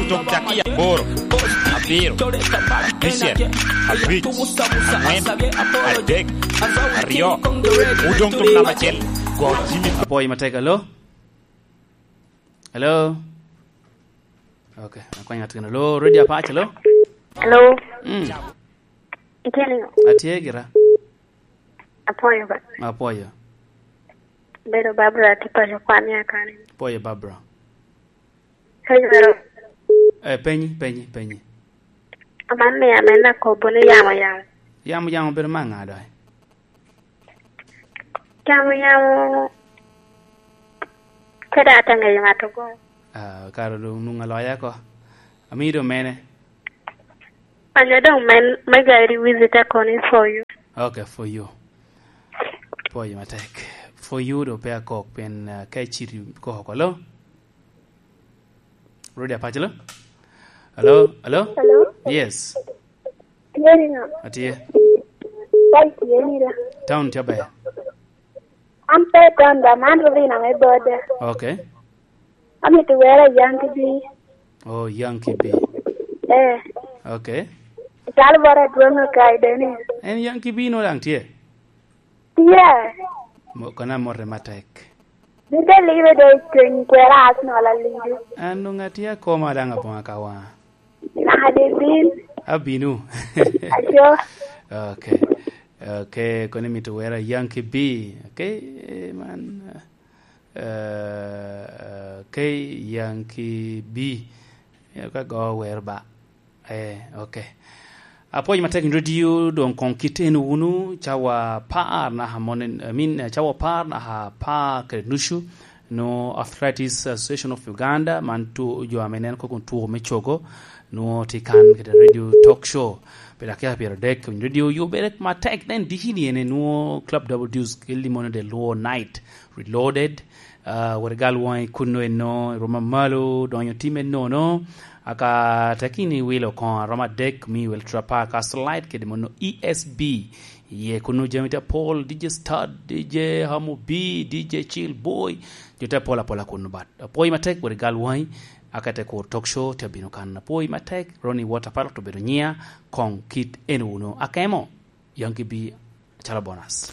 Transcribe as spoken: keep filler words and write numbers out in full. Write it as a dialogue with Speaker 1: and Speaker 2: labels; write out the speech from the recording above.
Speaker 1: tung takia boro abiro Christian Rich Amen Adek Ario Udong tung nama cel Go Jimmy
Speaker 2: Apoy matek hello Hello Okay aku ingat kena hello ready apa hello
Speaker 3: Hello
Speaker 2: Hmm
Speaker 3: Ikeli
Speaker 2: Atie kira
Speaker 3: Apoy ba
Speaker 2: Apoy
Speaker 3: Bero Barbara tipa kwani akani
Speaker 2: Apoy Barbara
Speaker 3: Hello
Speaker 2: Eh penyi penyi penyi
Speaker 3: Amane amena ko bone yama yama
Speaker 2: Yamu yamu ber manga dai
Speaker 3: Yama yama Kada tanga yama to go
Speaker 2: Ah karo nunga loya ko Amido mene
Speaker 3: Anya don't man my guy visitor calling for you
Speaker 2: Okay for you Apoy matek for you do pe ko pen kai chiri ko ko lo Ready apa hello Hello hello
Speaker 3: Hello
Speaker 2: Yes
Speaker 3: Yeni na
Speaker 2: Atie
Speaker 3: Bye yeni la
Speaker 2: Town chabe
Speaker 3: I'm paid on the man roving on my body
Speaker 2: Okay
Speaker 3: I'm to wear a young be
Speaker 2: Oh Yankee B
Speaker 3: Eh
Speaker 2: Okay
Speaker 3: Salvara drone guy then
Speaker 2: En Yankee B no lang tie
Speaker 3: Yeah
Speaker 2: Mo kana morre matek
Speaker 3: Did they leave it to Gueras no la leave
Speaker 2: Anu ngatia koma danga ponga kawa
Speaker 3: Had it been
Speaker 2: Abinu
Speaker 3: Ayo
Speaker 2: Okay Okay kone mitu wera Yankee B Okay man uh, Okay Yankee B Yaka go werba Eh okay Apoy matek radio don konkite no wunu chawa par na hamonen I mean chawa par na ha pa krednushu no Arthritis Association of Uganda mantu jo amenen ko kon tour mechogo no tikan ke radio talk show pela kya pera dek radio you berek matek then dihini ene no club double deuce kelli mono de low night reloaded uh wargal wai kunno no roma malo don yo team no no aka takini wilo kon roma dek mi will trapa ka slide ke de mono E S B ye kunu jamita Paul D J Stud D J Hamu B D J Chill Boy jota pola pola kunu bat poi matek wargal wai akate ko talk show te bino kan poi matek Ronnie Water Park to bedo nyia kon kit enuno akemo Yankee B chala bonus